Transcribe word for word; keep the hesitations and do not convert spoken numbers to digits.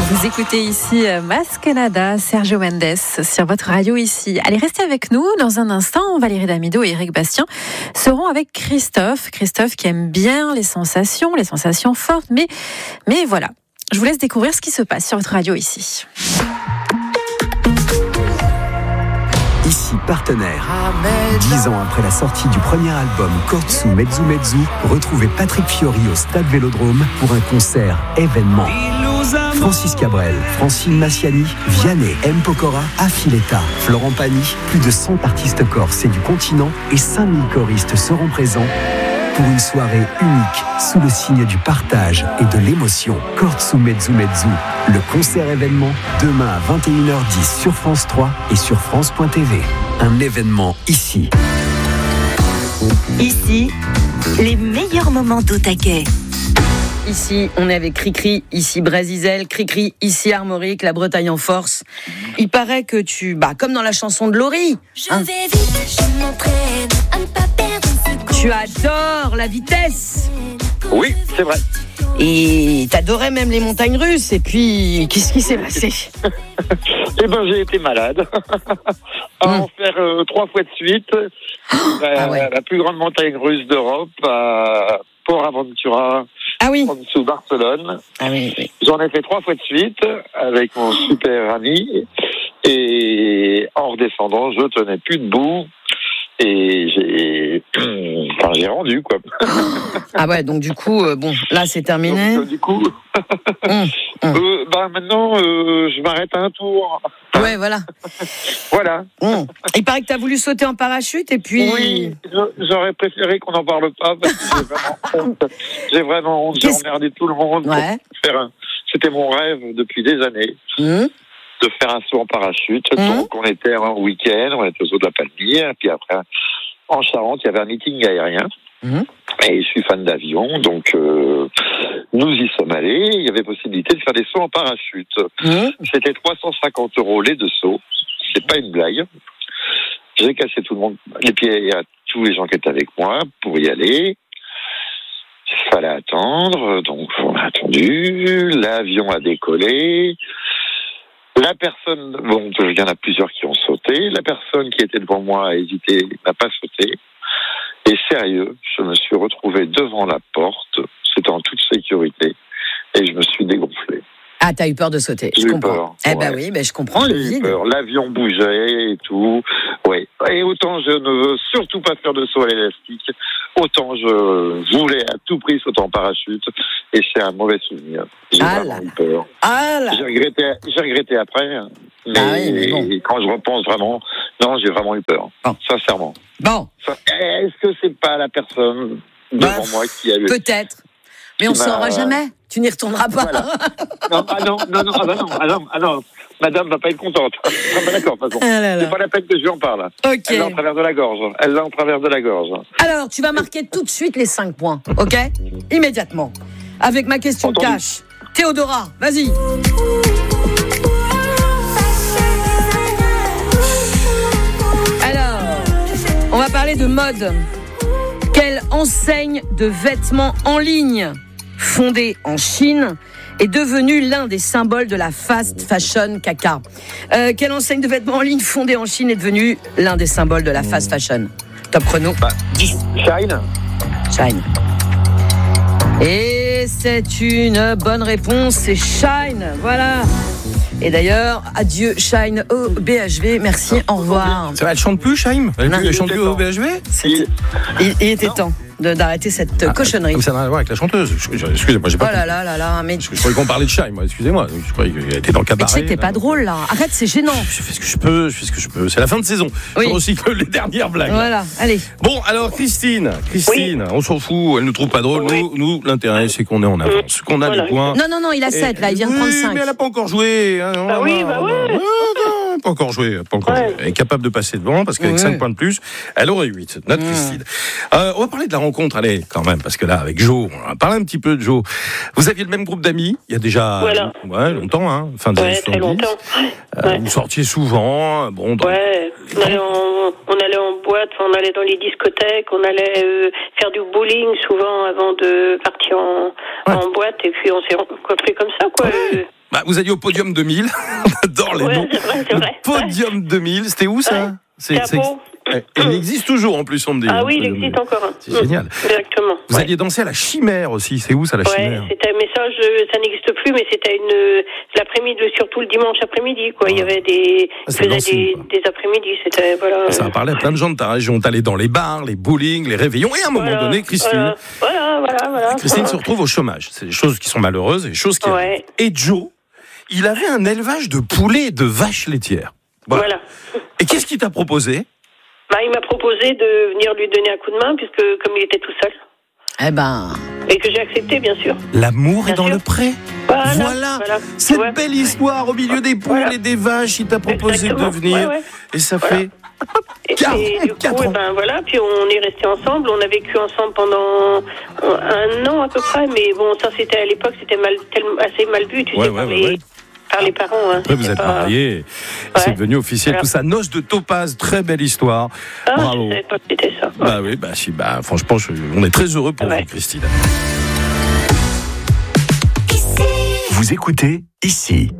Vous écoutez ici Mas Canada, Sergio Mendes sur votre radio ici. Allez, restez avec nous. Dans un instant, Valérie Damido et Eric Bastien seront avec Christophe. Christophe qui aime bien les sensations, les sensations fortes. Mais, mais voilà, je vous laisse découvrir ce qui se passe sur votre radio ici. Ici Partenaire. Dix ans après la sortie du premier album Kortsu Mezzu Mezzu, retrouvez Patrick Fiori au Stade Vélodrome pour un concert événement. Francis Cabrel, Francine Massiani, Vianney, M. Pokora, Affiletta, Florent Pagny, plus de cent artistes corses et du continent et cinq mille choristes seront présents pour une soirée unique sous le signe du partage et de l'émotion. Kortsu Mezzu Mezzu, le concert événement, demain à vingt et une heures dix sur France trois et sur France point T V. Un événement ici. Ici, les meilleurs moments d'Otaquet. Ici, on est avec Cricri, ici Brésisel, Cricri, ici Armorique, la Bretagne en force. Il paraît que tu, bah, comme dans la chanson de Laurie, hein, Je vais vite, je m'entraîne à ne pas perdre une seconde. tu adores la vitesse. Oui, c'est vrai. Et t'adorais même les montagnes russes. Et puis, qu'est-ce qui s'est passé? Eh ben, j'ai été malade. À en faire euh, trois fois de suite. la, ah ouais. la plus grande montagne russe d'Europe, à Port Aventura, Ah oui. en dessous de Barcelone. Ah oui, oui. J'en ai fait trois fois de suite avec mon super ami. Et en redescendant, je tenais plus debout. Et j'ai, enfin, j'ai rendu, quoi. Ah ouais, donc du coup, euh, bon, là c'est terminé. Donc, euh, du coup, Hum, hum. euh, bah, maintenant, euh, je m'arrête à un tour. Ouais, voilà. Voilà. Hum. Il paraît que t'as voulu sauter en parachute et puis. Oui, je- j'aurais préféré qu'on n'en parle pas parce que j'ai vraiment honte. J'ai vraiment honte. J'ai Qu'est-ce- emmerdé tout le monde. pour Ouais. faire un- C'était mon rêve depuis des années Hum. de faire un saut en parachute. Mhm. Donc, on était un week-end, on était au zoo de la Palmyre, puis après, en Charente, il y avait un meeting aérien. Mhm. Et je suis fan d'avion, donc euh, nous y sommes allés. Il y avait possibilité de faire des sauts en parachute. Hum. C'était trois cent cinquante euros les deux sauts. C'est pas une blague. J'ai cassé tout le monde, les pieds à tous les gens qui étaient avec moi pour y aller. Il fallait attendre, donc on a attendu. L'avion a décollé. La personne, bon, il y en a plusieurs qui ont sauté. La personne qui était devant moi a hésité, n'a pas sauté. Et sérieux, je me suis retrouvé devant la porte. C'était en toute sécurité. Et je me suis dégonflé. Ah, t'as eu peur de sauter, je J'ai eu comprends. peur, Eh ouais. ben oui, ben je comprends le J'ai eu vide. peur. L'avion bougeait et tout. Oui. Et autant je ne veux surtout pas faire de saut à l'élastique, autant je voulais à tout prix sauter en parachute. Et c'est un mauvais souvenir. J'ai Ah vraiment là eu peur. Ah là. J'ai regretté, j'ai regretté après. Mais Ah oui, mais bon. quand je repense vraiment, non, j'ai vraiment eu peur. Bon. Sincèrement. Bon, Ça- Est-ce que c'est pas la personne Bah, devant moi qui a eu... peut-être. Mais on ne Qui m'a- saura jamais. Tu n'y retourneras pas. Voilà. Non, ah non, non, non, ah bah non, ah non, ah non. Madame va pas être contente. Ah bah d'accord, de toute façon. Ah là là. C'est pas la peine que je lui en parle. Ok. Elle l'a en travers de la gorge. Elle l'a en travers de la gorge. Alors, tu vas marquer tout de suite les cinq points, ok? Immédiatement. Avec ma question Entendu. cash. Théodora, vas-y. Alors, on va parler de mode. Quelle enseigne de vêtements en ligne, fondée en Chine, est devenue l'un des symboles de la fast fashion caca? Euh, quelle enseigne de vêtements en ligne fondée en Chine est devenue l'un des symboles de la fast fashion? Top chrono. Bah, Shine. Shine. Et c'est une bonne réponse, c'est Shine, voilà. Et d'ailleurs, adieu Shine au B H V, merci, au revoir. Ça va, elle chante plus, Chaim? Elle, Non. elle chante plus au B H V? Il- Il, il était Non. temps de, d'arrêter cette euh, cochonnerie. Comme ça n'a rien à voir avec la chanteuse. Je- je- Excusez-moi, j'ai Oh pas là là là là, mais compris. Je croyais qu'on parlait de Chaim, moi, excusez-moi. Je croyais qu'elle était dans le mais tu cabaret. sais que t'es pas là. drôle là. Arrête, c'est gênant. Je fais ce que je peux, je fais ce que je peux. C'est la fin de saison. Oui. Je recycle les dernières blagues. Voilà, allez. Bon, alors Christine, Christine, on s'en fout, elle nous trouve pas drôle. Nous, nous l'intérêt, c'est qu'on est en avance, qu'on a Voilà. des points. Non, non, non, il a sept là, il vient de Oui, prendre cinq. mais elle a pas encore joué. Hein, Bah oui, bah ouais. non, non, pas encore joué, pas encore Ouais. joué. Elle est capable de passer devant parce qu'avec Ouais. cinq points de plus, elle aurait huit. Notre Ouais. Christine. Euh, on va parler de la rencontre, allez, quand même, parce que là, avec Jo, on va parler un petit peu de Jo. Vous aviez le même groupe d'amis, il y a déjà Voilà. ouais, longtemps, hein, fin des années Ouais, très soixante-dix. longtemps. Euh, Ouais. Vous sortiez souvent, bon, dans- Ouais, on allait en, on allait en boîte, on allait dans les discothèques, on allait euh, faire du bowling souvent avant de partir en, Ouais. en boîte, et puis on s'est rencontrés comme ça, quoi. Ouais. Euh, Bah, vous alliez au Podium deux mille. On adore les Ouais, noms. c'est vrai, c'est Le vrai. Podium deux mille, c'était où ça? Ouais. C'est, C'est à Pau. Et il existe toujours en plus, on me dit. Ah hein, oui, il Podium deux existe mille. encore. C'est génial. Exactement. Vous ouais. alliez danser à la Chimère aussi. C'est où ça, la Ouais, Chimère? c'était, mais ça, je, ça n'existe plus, mais c'était une, l'après-midi, surtout le dimanche après-midi, quoi. Ah. Il y avait des, Ah, ils c'est faisaient dancing, des, quoi. des après-midi, c'était, voilà. Ça a parlé à plein de gens de ta région. T'allais dans les bars, les bowling, les réveillons. Et à un moment Voilà, donné, Christine, Voilà, voilà, voilà. voilà. Christine se retrouve au chômage. C'est des choses qui sont malheureuses et des choses qui Ouais. arrivent. Et Joe, il avait un élevage de poulets et de vaches laitières. Voilà. Voilà. Et qu'est-ce qu'il t'a proposé? Bah, il m'a proposé de venir lui donner un coup de main, puisque, comme il était tout seul. Eh ben, Et que j'ai accepté, bien sûr. L'amour Bien est dans sûr. le pré. Voilà. Voilà. voilà. Cette Ouais. belle histoire au milieu des poules Voilà. et des vaches, il t'a proposé Exactement. de venir. Ouais, ouais. Et ça Voilà. fait Et, et du coup, quarante-quatre eh ans. ben voilà, puis on est restés ensemble, on a vécu ensemble pendant un an à peu près, mais bon, ça c'était à l'époque, c'était mal, tellement- assez mal vu, tu Ouais, sais, ouais, par, ouais, les, ouais. par les parents. Hein. Après, vous C'était êtes pas- mariés, c'est Ouais. devenu officiel. Voilà. Tout ça, noce de topaz, très belle histoire. Ah, Bravo. je savais pas que c'était ça. Bah oui, bah si, bah franchement, je- on est très heureux pour Ouais. vous, Christine. Vous écoutez ici.